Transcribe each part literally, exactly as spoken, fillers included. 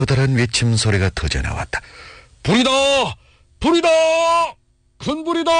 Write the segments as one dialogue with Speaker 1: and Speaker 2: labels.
Speaker 1: 커다란 외침 소리가 터져나왔다. 불이다! 불이다! 큰 불이다!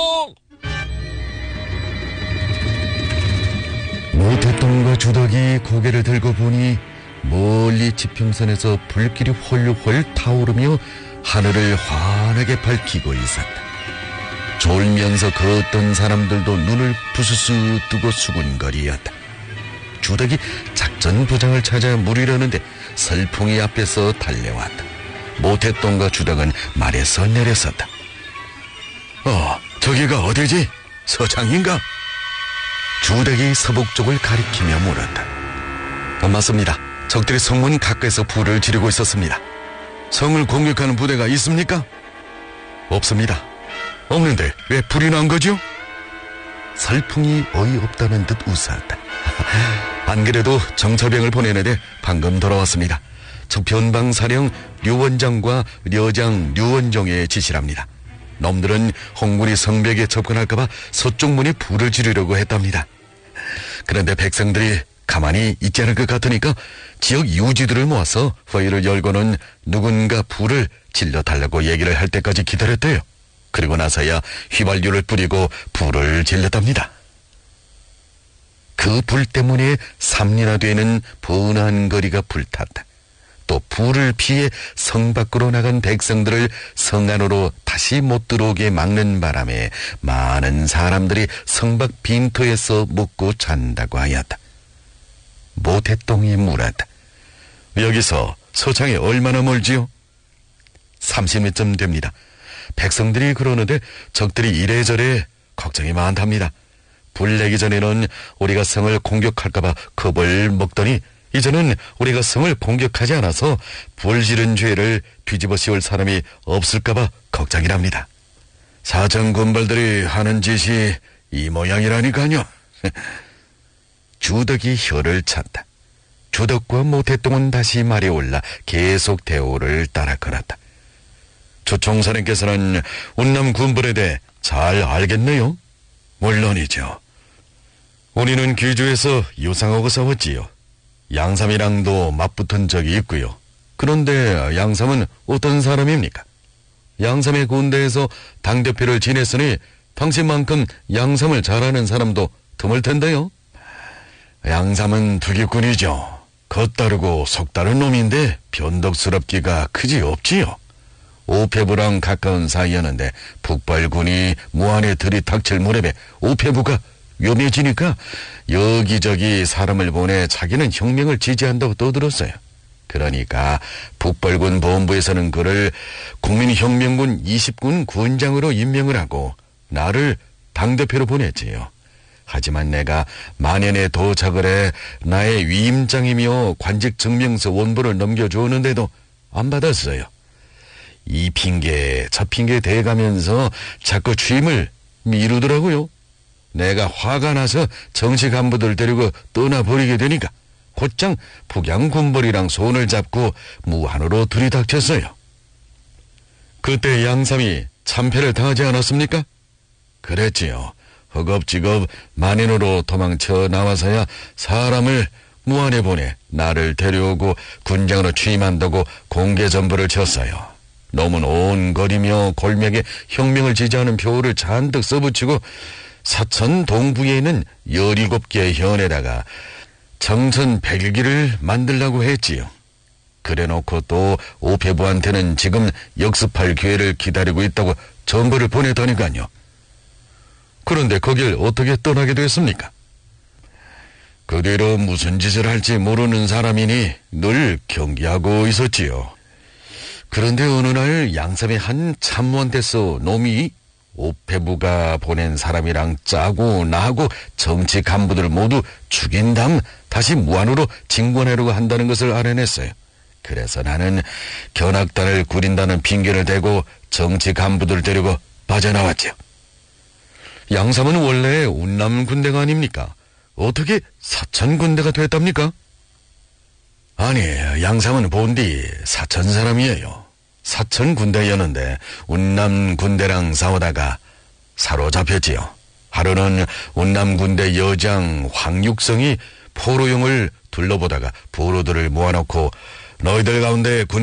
Speaker 1: 모태똥과 주덕이 고개를 들고 보니 멀리 지평선에서 불길이 홀홀 타오르며 하늘을 환하게 밝히고 있었다. 졸면서 걷던 사람들도 눈을 부스스 뜨고 수군거리었다. 주덕이 작전 부장을 찾아 물으려는데 설풍이 앞에서 달려왔다. 모태똥과 주덕은 말에서 내렸었다. 어, 저기가 어디지? 서창인가? 주덕이 서북 쪽을 가리키며 물었다. 아, 맞습니다. 적들이 성문 가까이서 불을 지르고 있었습니다. 성을 공격하는 부대가 있습니까? 없습니다. 없는데 왜 불이 난 거죠? 설풍이 어이없다는 듯 웃었다. 안 그래도 정철병을 보내는데 방금 돌아왔습니다. 저 변방사령 류원장과 려장 류원종의 지시랍니다. 놈들은 홍군이 성벽에 접근할까봐 서쪽 문에 불을 지르려고 했답니다. 그런데 백성들이 가만히 있지 않을 것 같으니까 지역 유지들을 모아서 회의를 열고는 누군가 불을 질러달라고 얘기를 할 때까지 기다렸대요. 그리고 나서야 휘발유를 뿌리고 불을 질렀답니다. 그 불 때문에 삼리나 되는 번한 거리가 불탔다. 또 불을 피해 성 밖으로 나간 백성들을 성 안으로 다시 못 들어오게 막는 바람에 많은 사람들이 성 밖 빈터에서 먹고 잔다고 하였다. 모태똥이 물었다. 여기서 서창에 얼마나 멀지요? 삼십 리쯤 됩니다. 백성들이 그러는데 적들이 이래저래 걱정이 많답니다. 불 내기 전에는 우리가 성을 공격할까봐 겁을 먹더니 이제는 우리가 성을 공격하지 않아서 불 지른 죄를 뒤집어 씌울 사람이 없을까봐 걱정이랍니다. 사정군벌들이 하는 짓이 이 모양이라니까요. 주덕이 혀를 찼다. 주덕과 모태똥은 다시 말이 올라 계속 대오를 따라 걸었다. 주총사님께서는 운남 군벌에 대해 잘 알겠네요? 물론이죠. 우리는 귀주에서 유상하고 싸웠지요. 양삼이랑도 맞붙은 적이 있고요. 그런데 양삼은 어떤 사람입니까? 양삼의 군대에서 당대표를 지냈으니 당신만큼 양삼을 잘하는 사람도 드물 텐데요. 양삼은 투기꾼이죠. 겉다르고 속다른 놈인데 변덕스럽기가 크지 없지요. 오폐부랑 가까운 사이였는데 북발군이 무안에 들이닥칠 무렵에 오폐부가 위험해지니까 여기저기 사람을 보내 자기는 혁명을 지지한다고 떠들었어요. 그러니까 북발군 본부에서는 그를 국민혁명군 이십군 군장으로 임명을 하고 나를 당대표로 보냈지요. 하지만 내가 만연에 도착을 해 나의 위임장이며 관직 증명서 원본을 넘겨주었는데도 안 받았어요. 이 핑계 저 핑계 대가면서 자꾸 취임을 미루더라고요. 내가 화가 나서 정치 간부들 데리고 떠나버리게 되니까 곧장 북양군벌이랑 손을 잡고 무한으로 들이닥쳤어요. 그때 양삼이 참패를 당하지 않았습니까? 그랬지요. 허겁지겁 만인으로 도망쳐 나와서야 사람을 무안에 보내 나를 데려오고 군장으로 취임한다고 공개 전부를 쳤어요. 놈은 온 거리며 골맥에 혁명을 지지하는 표를 잔뜩 써붙이고 사천 동부에 있는 열일곱 개의 현에다가 정선 백일기를 만들라고 했지요. 그래놓고 또 오폐부한테는 지금 역습할 기회를 기다리고 있다고 전보를 보내더니까요. 그런데 거길 어떻게 떠나게 됐습니까? 그 뒤로 무슨 짓을 할지 모르는 사람이니 늘 경계하고 있었지요. 그런데 어느 날 양삼의 한 참모한테서 놈이 오폐부가 보낸 사람이랑 짜고 나하고 정치 간부들 모두 죽인 다음 다시 무안으로 징권하려고 한다는 것을 알아냈어요. 그래서 나는 견학단을 구린다는 핑계를 대고 정치 간부들 데리고 빠져나왔죠. 양삼은 원래 운남 군대가 아닙니까? 어떻게 사천 군대가 됐답니까? 아니, 양삼은 본디 사천 사람이에요. 사천 군대였는데 운남 군대랑 싸우다가 사로잡혔지요. 하루는 운남 군대 여장 황육성이 포로용을 둘러보다가 포로들을 모아놓고 너희들 가운데 군